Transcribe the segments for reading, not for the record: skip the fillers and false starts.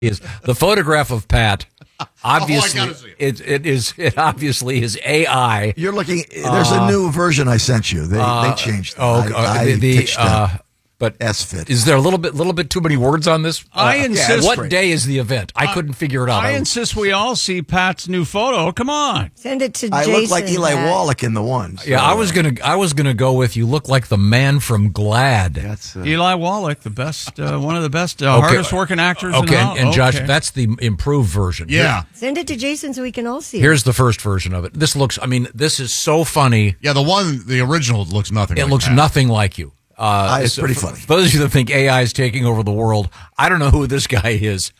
is the photograph of Pat. Obviously, I gotta see it. it obviously is AI. You're looking. There's a new version I sent you. They changed it. I pitched but S-Fit. Is there a little bit too many words on this? I insist. What day is the event? I couldn't figure it out. I insist we all see Pat's new photo. Come on. Send it to I Jason. look like Eli Wallach in the one. So, I was gonna go with you look like the man from Glad. That's Eli Wallach, the best, one of the best, hardest working actors. Okay, in the and Josh, that's the improved version. Yeah. Send it to Jason so we can all see it. Here's the first version of it. This is so funny. Yeah, the original looks nothing It like looks Pat. nothing like you. it's pretty funny. For those of you that think AI is taking over the world, I don't know who this guy is,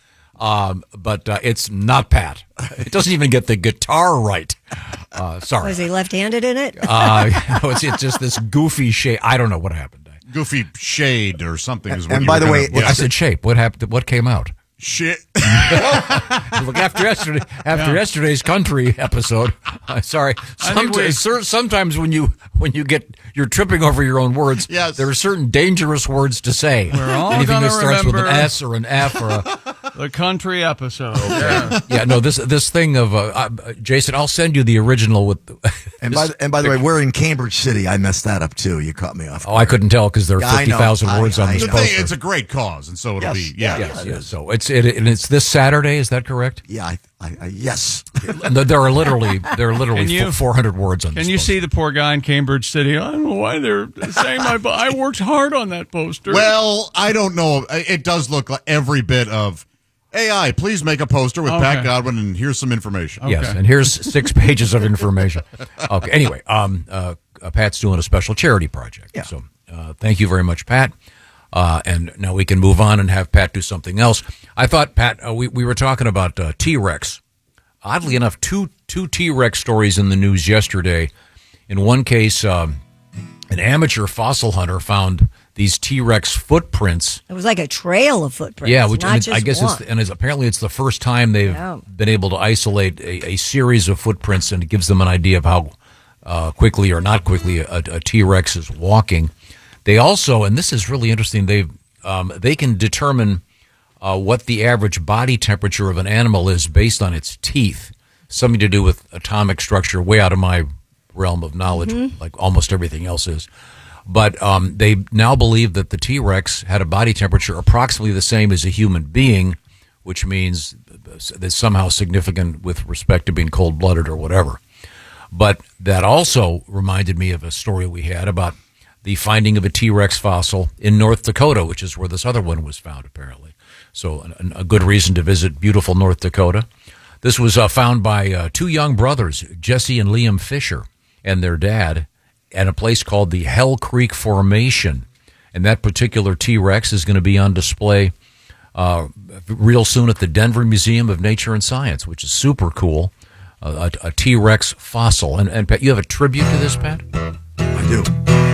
but it's not Pat. It doesn't even get the guitar right. Sorry. Was he left-handed in it? It's just this goofy shape. I don't know what happened. Goofy shade or something. Is what And you by were the way, gonna- I said shape. What happened? What came out? shit. Look, after yesterday's country episode, sorry. Sometimes when you're tripping over your own words, Yes. there are certain dangerous words to say. We're all Anything gonna that starts with an remember S or an F or a the country episode. yeah. No, this thing of Jason, I'll send you the original with. And by the way, we're in Cambridge City. I messed that up too. You caught me off. Oh, I couldn't tell because there are Yeah, I know. 50,000 words on I this The know. thing, poster. it's a great cause, and so it'll Yes. be. Yeah. Yeah. So it's this Saturday. Is that correct? Yeah, yes. And there are literally Can you- 400 words on this. Can you poster. see the poor guy in Cambridge City? I don't know why they're saying I worked hard on that poster. Well, I don't know. It does look like every bit of AI. Please make a poster with Pat Okay. Godwin, and here's some information. Yes, Okay. and here's 6 pages of information. Okay. Anyway, Pat's doing a special charity project. Yeah. So thank you very much, Pat. And now we can move on and have Pat do something else. I thought, Pat, we were talking about T-Rex. Oddly enough, two T-Rex stories in the news yesterday. In one case, an amateur fossil hunter found these T-Rex footprints. It was like a trail of footprints. Yeah, which not and just I guess one. apparently it's the first time they've Yeah. been able to isolate a series of footprints, and it gives them an idea of how quickly or not quickly a T-Rex is walking. They also, and this is really interesting, they can determine what the average body temperature of an animal is based on its teeth. Something to do with atomic structure, way out of my realm of knowledge, like almost everything else is. But they now believe that the T-Rex had a body temperature approximately the same as a human being, which means that's somehow significant with respect to being cold-blooded or whatever. But that also reminded me of a story we had about the finding of a T-Rex fossil in North Dakota, which is where this other one was found, apparently. So a good reason to visit beautiful North Dakota. This was found by two young brothers, Jesse and Liam Fisher, and their dad, at a place called the Hell Creek Formation. And that particular T-Rex is going to be on display real soon at the Denver Museum of Nature and Science, which is super cool. A T-Rex fossil. And Pat, you have a tribute to this, Pat? I do.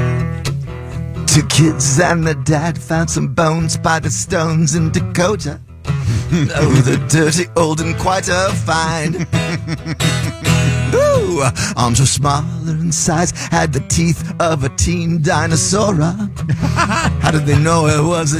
Two kids and the dad found some bones by the stones in Dakota. Oh, the dirty old and quite a find. Ooh, arms were smaller in size, had the teeth of a teen dinosaur. How did they know it was a